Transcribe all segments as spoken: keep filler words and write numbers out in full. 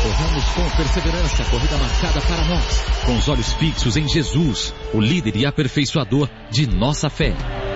Corramos com perseverança a corrida marcada para nós, com os olhos fixos em Jesus, o líder e aperfeiçoador de nossa fé.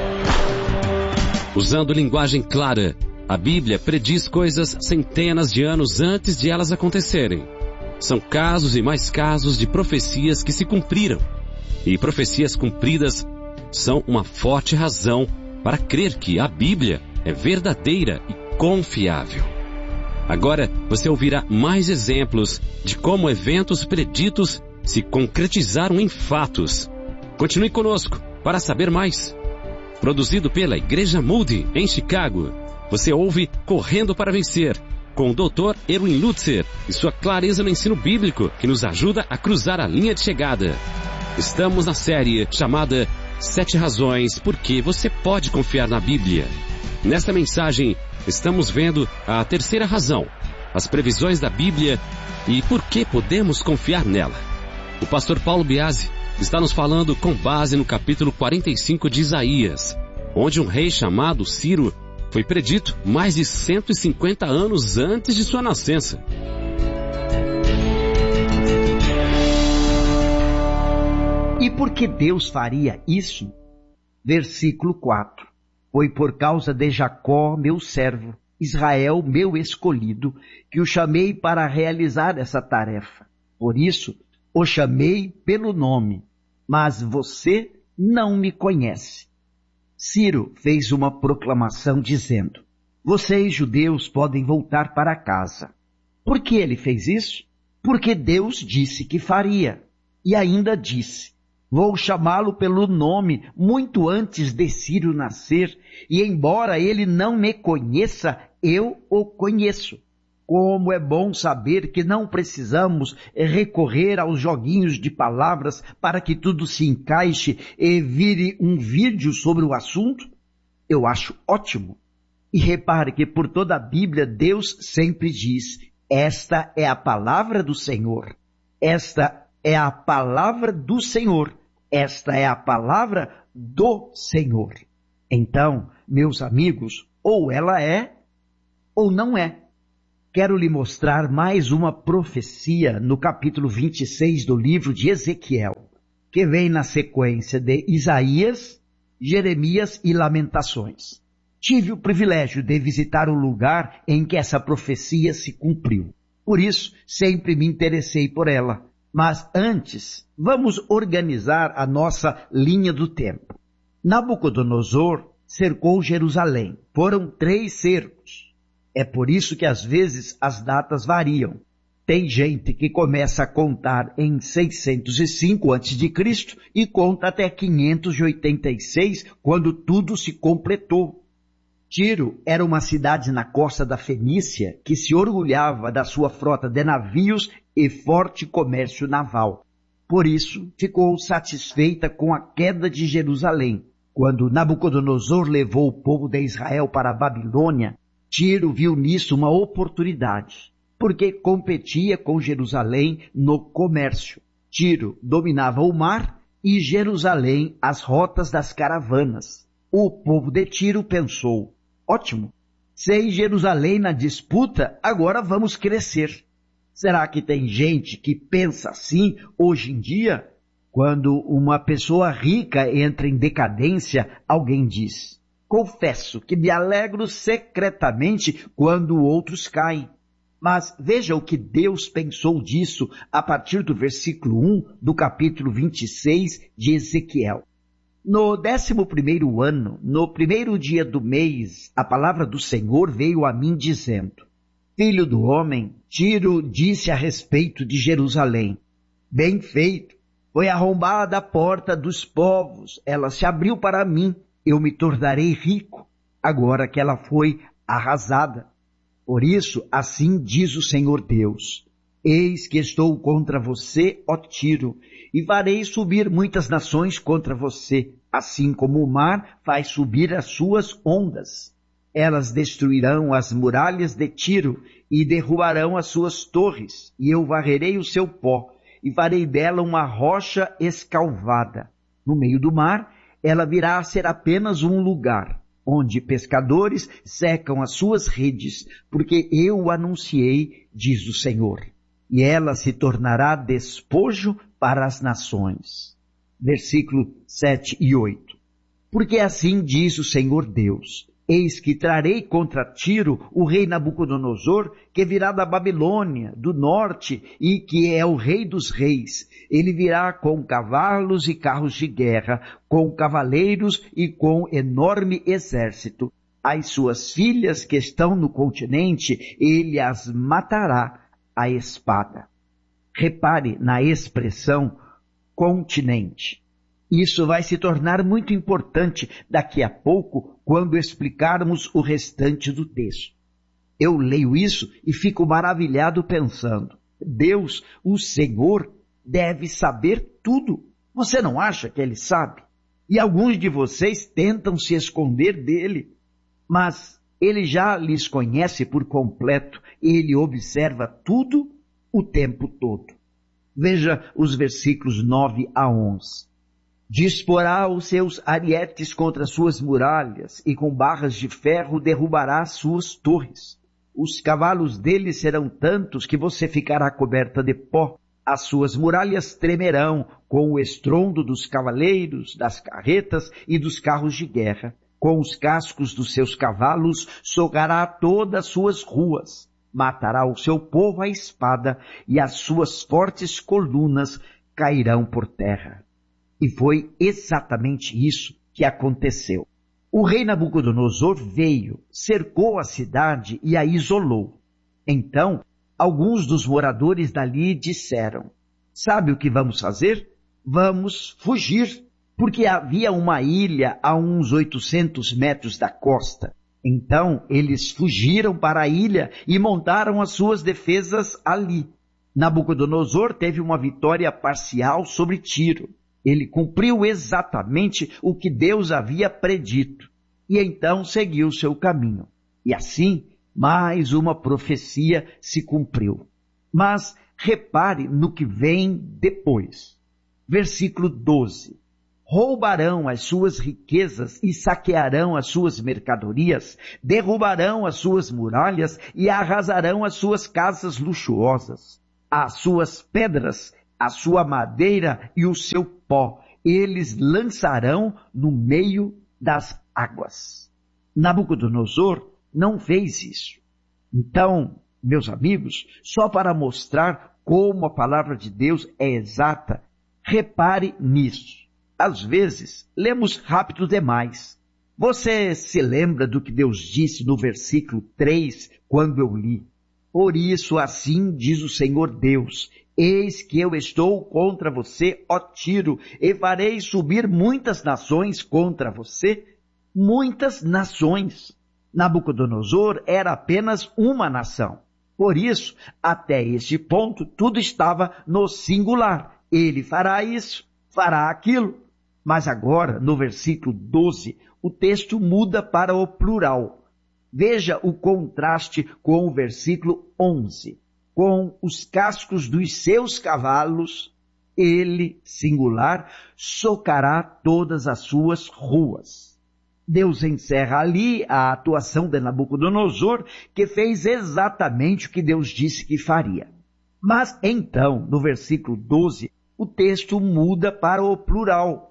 Usando linguagem clara, a Bíblia prediz coisas centenas de anos antes de elas acontecerem. São casos e mais casos de profecias que se cumpriram. E profecias cumpridas são uma forte razão para crer que a Bíblia é verdadeira e confiável. Agora você ouvirá mais exemplos de como eventos preditos se concretizaram em fatos. Continue conosco para saber mais. Produzido pela Igreja Moody, em Chicago, você ouve Correndo para Vencer, com o doutor Erwin Lutzer e sua clareza no ensino bíblico que nos ajuda a cruzar a linha de chegada. Estamos na série chamada Sete Razões por que você pode confiar na Bíblia. Nesta mensagem, estamos vendo a terceira razão, as previsões da Bíblia e por que podemos confiar nela. O pastor Paulo Biasi está nos falando com base no capítulo quarenta e cinco de Isaías, onde um rei chamado Ciro foi predito mais de cento e cinquenta anos antes de sua nascença. E por que Deus faria isso? Versículo quatro. Foi por causa de Jacó, meu servo, Israel, meu escolhido, que o chamei para realizar essa tarefa. Por isso, o chamei pelo nome, mas você não me conhece. Ciro fez uma proclamação dizendo: vocês, judeus, podem voltar para casa. Por que ele fez isso? Porque Deus disse que faria. E ainda disse: vou chamá-lo pelo nome muito antes de Ciro nascer, e embora ele não me conheça, eu o conheço. Como é bom saber que não precisamos recorrer aos joguinhos de palavras para que tudo se encaixe e vire um vídeo sobre o assunto. Eu acho ótimo. E repare que por toda a Bíblia Deus sempre diz: esta é a palavra do Senhor. Esta é a palavra do Senhor. Esta é a palavra do Senhor. Então, meus amigos, ou ela é, ou não é. Quero lhe mostrar mais uma profecia no capítulo vinte e seis do livro de Ezequiel, que vem na sequência de Isaías, Jeremias e Lamentações. Tive o privilégio de visitar o lugar em que essa profecia se cumpriu. Por isso, sempre me interessei por ela. Mas antes, vamos organizar a nossa linha do tempo. Nabucodonosor cercou Jerusalém. Foram três cercos. É por isso que às vezes as datas variam. Tem gente que começa a contar em seiscentos e cinco antes de Cristo e conta até quinhentos e oitenta e seis, quando tudo se completou. Tiro era uma cidade na costa da Fenícia que se orgulhava da sua frota de navios e forte comércio naval. Por isso, ficou satisfeita com a queda de Jerusalém. Quando Nabucodonosor levou o povo de Israel para a Babilônia, Tiro viu nisso uma oportunidade, porque competia com Jerusalém no comércio. Tiro dominava o mar e Jerusalém as rotas das caravanas. O povo de Tiro pensou: ótimo, sem Jerusalém na disputa, agora vamos crescer. Será que tem gente que pensa assim hoje em dia? Quando uma pessoa rica entra em decadência, alguém diz: confesso que me alegro secretamente quando outros caem. Mas veja o que Deus pensou disso a partir do versículo um do capítulo vinte e seis de Ezequiel. No décimo primeiro ano, no primeiro dia do mês, a palavra do Senhor veio a mim dizendo: filho do homem, Tiro disse a respeito de Jerusalém: bem feito, foi arrombada a porta dos povos, ela se abriu para mim, eu me tornarei rico, agora que ela foi arrasada. Por isso, assim diz o Senhor Deus: eis que estou contra você, ó Tiro, e farei subir muitas nações contra você, assim como o mar faz subir as suas ondas. Elas destruirão as muralhas de Tiro e derrubarão as suas torres, e eu varrerei o seu pó, e farei dela uma rocha escalvada. No meio do mar, ela virá a ser apenas um lugar, onde pescadores secam as suas redes, porque eu o anunciei, diz o Senhor. e ela se tornará despojo para as nações. Versículo sete e oito. Porque assim diz o Senhor Deus: eis que trarei contra Tiro o rei Nabucodonosor, que virá da Babilônia, do norte, e que é o rei dos reis. Ele virá com cavalos e carros de guerra, com cavaleiros e com enorme exército. As suas filhas que estão no continente, ele as matará à espada. Repare na expressão continente. Isso vai se tornar muito importante daqui a pouco, quando explicarmos o restante do texto. Eu leio isso e fico maravilhado pensando: Deus, o Senhor, deve saber tudo. Você não acha que Ele sabe? E alguns de vocês tentam se esconder dele, mas Ele já lhes conhece por completo. Ele observa tudo o tempo todo. Veja os versículos nove a onze. Disporá os seus arietes contra suas muralhas, e com barras de ferro derrubará suas torres. Os cavalos dele serão tantos que você ficará coberta de pó. As suas muralhas tremerão com o estrondo dos cavaleiros, das carretas e dos carros de guerra. Com os cascos dos seus cavalos socará todas as suas ruas. Matará o seu povo à espada, e as suas fortes colunas cairão por terra. E foi exatamente isso que aconteceu. O rei Nabucodonosor veio, cercou a cidade e a isolou. Então, alguns dos moradores dali disseram: sabe o que vamos fazer? Vamos fugir, porque havia uma ilha a uns oitocentos metros da costa. Então, eles fugiram para a ilha e montaram as suas defesas ali. Nabucodonosor teve uma vitória parcial sobre Tiro. Ele cumpriu exatamente o que Deus havia predito, e então seguiu seu caminho. E assim, mais uma profecia se cumpriu. Mas repare no que vem depois. Versículo doze. Roubarão as suas riquezas e saquearão as suas mercadorias, derrubarão as suas muralhas e arrasarão as suas casas luxuosas. As suas pedras, a sua madeira e o seu pó, eles lançarão no meio das águas. Nabucodonosor não fez isso. Então, meus amigos, só para mostrar como a palavra de Deus é exata, repare nisso. Às vezes, lemos rápido demais. Você se lembra do que Deus disse no versículo três, quando eu li? Por isso, assim diz o Senhor Deus: eis que eu estou contra você, ó Tiro, e farei subir muitas nações contra você. Muitas nações. Nabucodonosor era apenas uma nação. Por isso, até este ponto, tudo estava no singular. Ele fará isso, fará aquilo. Mas agora, no versículo doze, o texto muda para o plural. Veja o contraste com o versículo onze. Com os cascos dos seus cavalos, ele, singular, socará todas as suas ruas. Deus encerra ali a atuação de Nabucodonosor, que fez exatamente o que Deus disse que faria. Mas então, no versículo doze, o texto muda para o plural.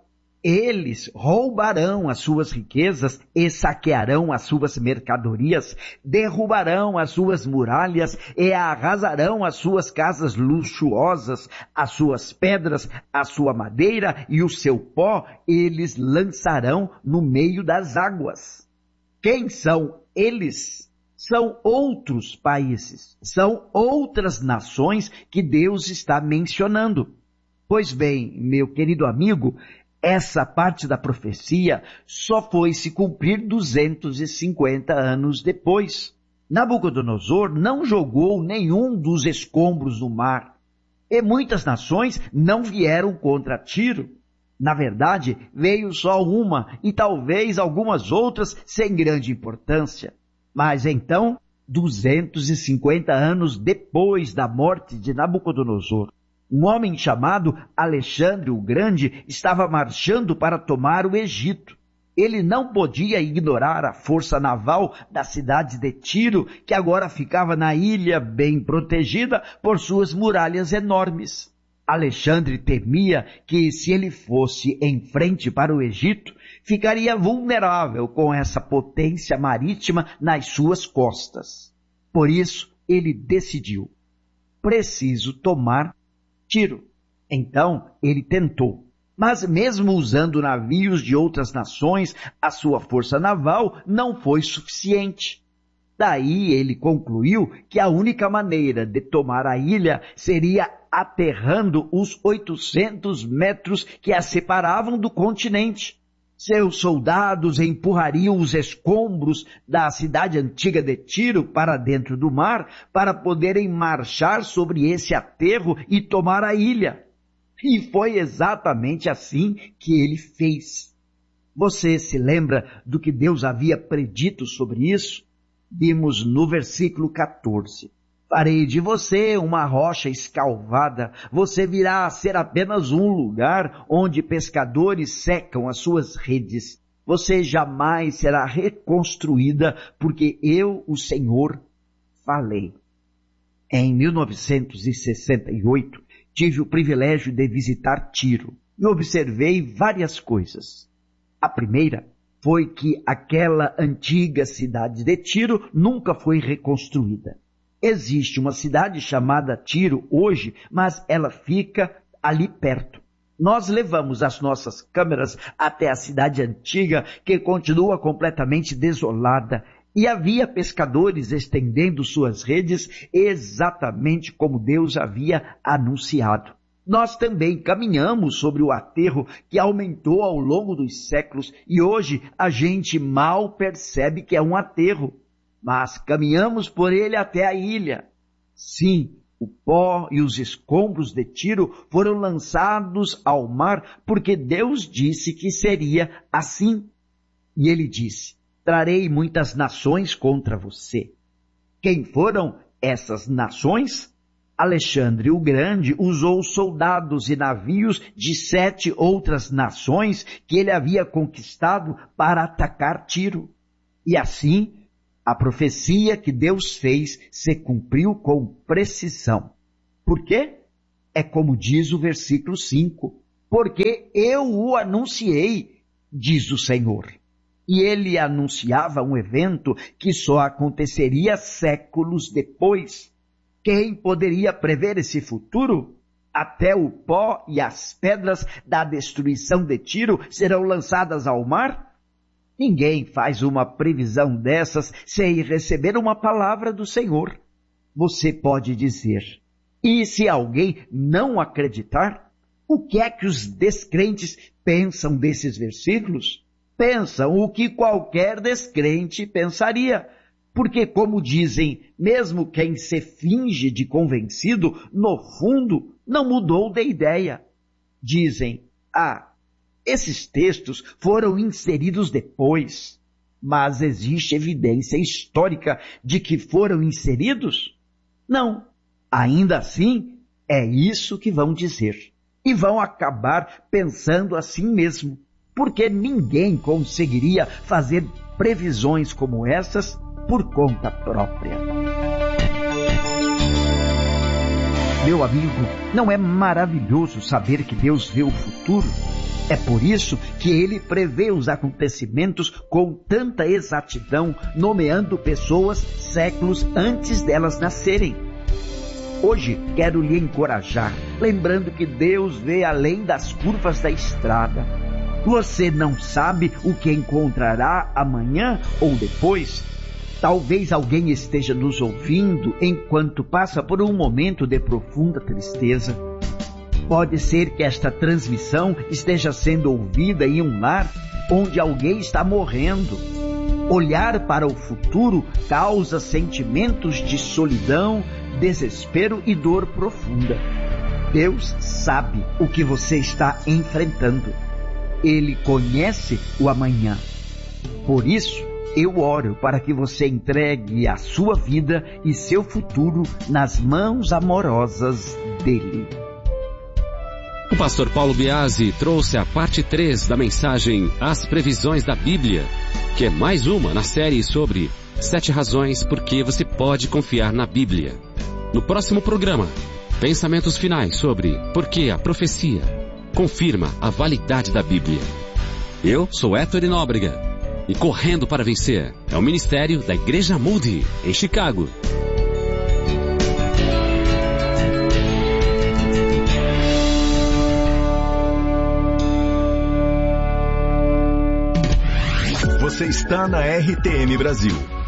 Eles roubarão as suas riquezas e saquearão as suas mercadorias, derrubarão as suas muralhas e arrasarão as suas casas luxuosas, as suas pedras, a sua madeira e o seu pó, eles lançarão no meio das águas. Quem são eles? São outros países, são outras nações que Deus está mencionando. Pois bem, meu querido amigo, essa parte da profecia só foi se cumprir duzentos e cinquenta anos depois. Nabucodonosor não jogou nenhum dos escombros no mar, e muitas nações não vieram contra Tiro. Na verdade, veio só uma, e talvez algumas outras sem grande importância. Mas então, duzentos e cinquenta anos depois da morte de Nabucodonosor, um homem chamado Alexandre o Grande estava marchando para tomar o Egito. ele não podia ignorar a força naval da cidade de Tiro, que agora ficava na ilha bem protegida por suas muralhas enormes. Alexandre temia que, se ele fosse em frente para o Egito, ficaria vulnerável com essa potência marítima nas suas costas. Por isso, ele decidiu: preciso tomar Tiro. Então, ele tentou. Mas mesmo usando navios de outras nações, a sua força naval não foi suficiente. Daí ele concluiu que a única maneira de tomar a ilha seria aterrando os oitocentos metros que a separavam do continente. Seus soldados empurrariam os escombros da cidade antiga de Tiro para dentro do mar para poderem marchar sobre esse aterro e tomar a ilha. E foi exatamente assim que ele fez. Você se lembra do que Deus havia predito sobre isso? Vimos no versículo quatorze. Farei de você uma rocha escalvada, você virá a ser apenas um lugar onde pescadores secam as suas redes. Você jamais será reconstruída, porque eu, o Senhor, falei. Em mil novecentos e sessenta e oito, tive o privilégio de visitar Tiro e observei várias coisas. A primeira foi que aquela antiga cidade de Tiro nunca foi reconstruída. Existe uma cidade chamada Tiro hoje, mas ela fica ali perto. Nós levamos as nossas câmeras até a cidade antiga, que continua completamente desolada, e havia pescadores estendendo suas redes exatamente como Deus havia anunciado. Nós também caminhamos sobre o aterro que aumentou ao longo dos séculos e hoje a gente mal percebe que é um aterro, mas caminhamos por ele até a ilha. Sim, o pó e os escombros de Tiro foram lançados ao mar porque Deus disse que seria assim. E ele disse: trarei muitas nações contra você. Quem foram essas nações? Alexandre o Grande usou soldados e navios de sete outras nações que ele havia conquistado para atacar Tiro. E assim, a profecia que Deus fez se cumpriu com precisão. Por quê? É como diz o versículo cinco. Porque eu o anunciei, diz o Senhor. E ele anunciava um evento que só aconteceria séculos depois. Quem poderia prever esse futuro? Até o pó e as pedras da destruição de Tiro serão lançadas ao mar? Ninguém faz uma previsão dessas sem receber uma palavra do Senhor. Você pode dizer: e se alguém não acreditar? O que é que os descrentes pensam desses versículos? Pensam o que qualquer descrente pensaria. Porque, como dizem, mesmo quem se finge de convencido, no fundo, não mudou de ideia. Dizem: ah, esses textos foram inseridos depois, mas existe evidência histórica de que foram inseridos? Não. Ainda assim, é isso que vão dizer. E vão acabar pensando assim mesmo, porque ninguém conseguiria fazer previsões como essas por conta própria. Meu amigo, não é maravilhoso saber que Deus vê o futuro? É por isso que Ele prevê os acontecimentos com tanta exatidão, nomeando pessoas séculos antes delas nascerem. Hoje quero lhe encorajar, lembrando que Deus vê além das curvas da estrada. Você não sabe o que encontrará amanhã ou depois. Talvez alguém esteja nos ouvindo enquanto passa por um momento de profunda tristeza. Pode ser que esta transmissão esteja sendo ouvida em um lar onde alguém está morrendo. Olhar para o futuro causa sentimentos de solidão, desespero e dor profunda. Deus sabe o que você está enfrentando. Ele conhece o amanhã. Por isso, eu oro para que você entregue a sua vida e seu futuro nas mãos amorosas dele. O pastor Paulo Biasi trouxe a parte três da mensagem As Previsões da Bíblia, que é mais uma na série sobre sete razões por que você pode confiar na Bíblia. No próximo programa, pensamentos finais sobre por que a profecia confirma a validade da Bíblia. Eu sou Héctor Nóbrega e Correndo para Vencer é o ministério da Igreja Moody, em Chicago. Você está na R T M Brasil.